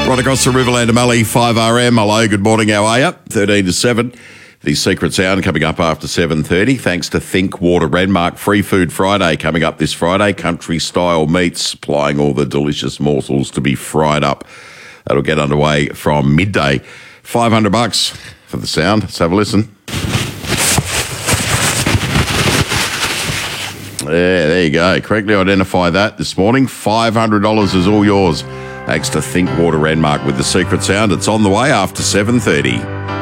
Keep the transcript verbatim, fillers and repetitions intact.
Right across the Riverland of Mallee, five R M. Hello, good morning, how are you? thirteen to seven. The Secret Sound coming up after seven thirty. Thanks to Think Water Renmark. Free Food Friday coming up this Friday. Country-style meats, supplying all the delicious morsels to be fried up. That'll get underway from midday. five hundred bucks for the sound. Let's have a listen. Yeah, there you go. Correctly identify that this morning. five hundred dollars is all yours. Thanks to Think Water Renmark with the Secret Sound. It's on the way after seven thirty.